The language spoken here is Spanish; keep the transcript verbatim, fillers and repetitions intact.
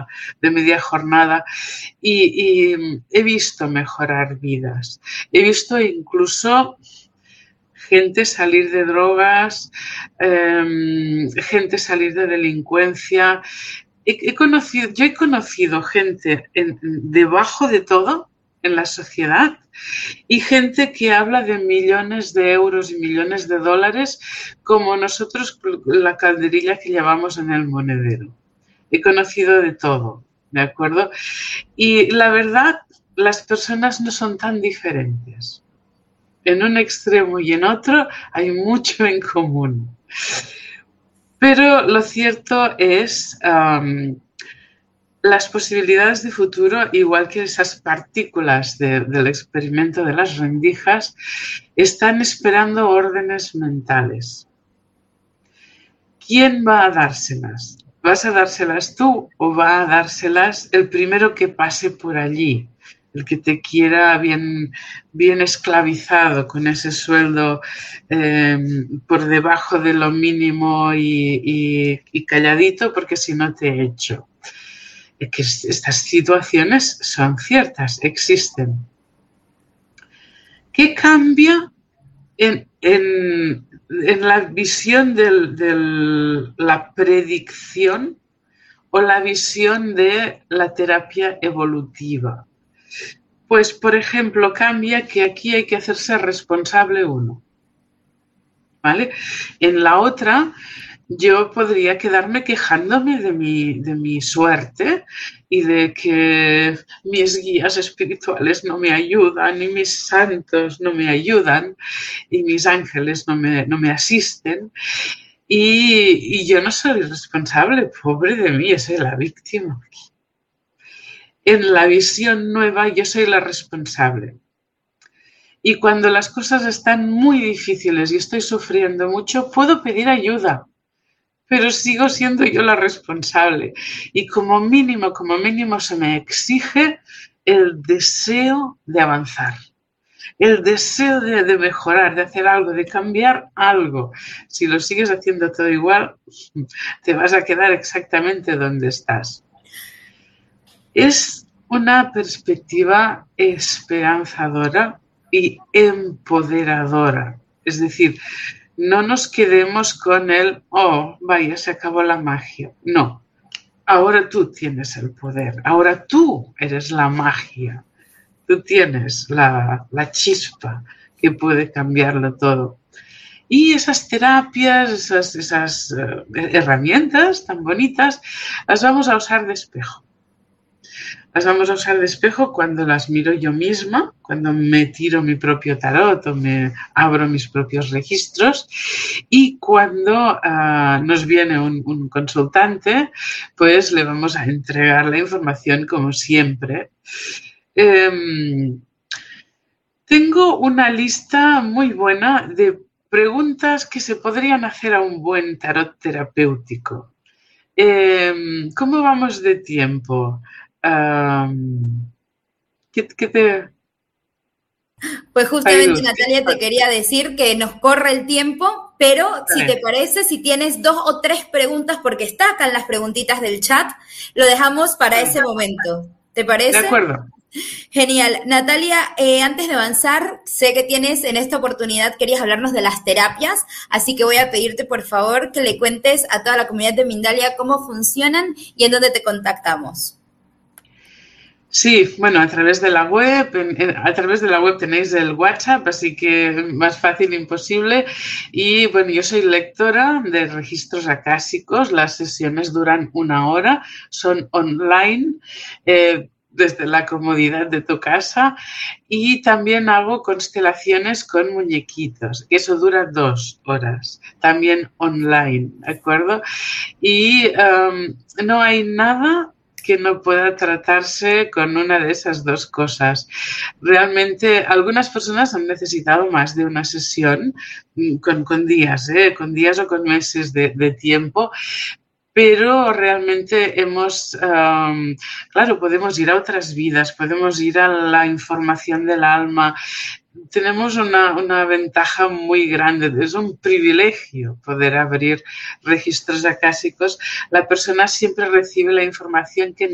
media, de media jornada y, y he visto mejorar vidas. He visto incluso gente salir de drogas, eh, gente salir de delincuencia. He, he conocido, yo he conocido gente en, debajo de todo en la sociedad y gente que habla de millones de euros y millones de dólares como nosotros la calderilla que llevamos en el monedero. He conocido de todo, ¿de acuerdo? Y la verdad, las personas no son tan diferentes. En un extremo y en otro hay mucho en común. Pero lo cierto es um, las posibilidades de futuro, igual que esas partículas de, del experimento de las rendijas, están esperando órdenes mentales. ¿Quién va a dárselas? ¿Vas a dárselas tú o va a dárselas el primero que pase por allí? El que te quiera bien, bien esclavizado con ese sueldo eh, por debajo de lo mínimo y, y, y calladito porque si no te echo. Es que estas situaciones son ciertas, existen. ¿Qué cambia en, en, en la visión de la predicción o la visión de la terapia evolutiva? Pues, por ejemplo, cambia que aquí hay que hacerse responsable uno, ¿vale? En la otra, yo podría quedarme quejándome de mi, de mi suerte y de que mis guías espirituales no me ayudan y mis santos no me ayudan y mis ángeles no me, no me asisten. Y, y yo no soy responsable, pobre de mí, yo soy la víctima. En la visión nueva yo soy la responsable. Y cuando las cosas están muy difíciles y estoy sufriendo mucho, puedo pedir ayuda, pero sigo siendo yo la responsable. Y como mínimo, como mínimo se me exige el deseo de avanzar, el deseo de, de mejorar, de hacer algo, de cambiar algo. Si lo sigues haciendo todo igual, te vas a quedar exactamente donde estás. Es una perspectiva esperanzadora y empoderadora. Es decir, no nos quedemos con el, oh, vaya, se acabó la magia. No, ahora tú tienes el poder, ahora tú eres la magia. Tú tienes la, la chispa que puede cambiarlo todo. Y esas terapias, esas, esas uh, herramientas tan bonitas, las vamos a usar de espejo. Las vamos a usar de espejo cuando las miro yo misma, cuando me tiro mi propio tarot o me abro mis propios registros y cuando uh, nos viene un, un consultante, pues le vamos a entregar la información como siempre. Eh, tengo una lista muy buena de preguntas que se podrían hacer a un buen tarot terapéutico. Eh, ¿Cómo vamos de tiempo? Um, ¿qué, qué te... Pues justamente, Natalia, te quería decir que nos corre el tiempo, pero si te parece, si tienes dos o tres preguntas, porque está acá en las preguntitas del chat, lo dejamos para ese momento. ¿Te parece? De acuerdo. Genial. Natalia, eh, antes de avanzar, sé que tienes en esta oportunidad, querías hablarnos de las terapias, así que voy a pedirte, por favor, que le cuentes a toda la comunidad de Mindalia cómo funcionan y en dónde te contactamos. Sí, bueno, a través de la web, a través de la web tenéis el WhatsApp, así que más fácil imposible. Y bueno, yo soy lectora de registros acásicos, las sesiones duran una hora, son online, eh, desde la comodidad de tu casa y también hago constelaciones con muñequitos, que eso dura dos horas, también online, ¿de acuerdo? Y um, no hay nada que no pueda tratarse con una de esas dos cosas. Realmente algunas personas han necesitado más de una sesión con, con días, ¿eh? con días o con meses de, de tiempo, pero realmente hemos, um, claro, podemos ir a otras vidas, podemos ir a la información del alma. Tenemos una, una ventaja muy grande, es un privilegio poder abrir registros acásicos. La persona siempre recibe la información que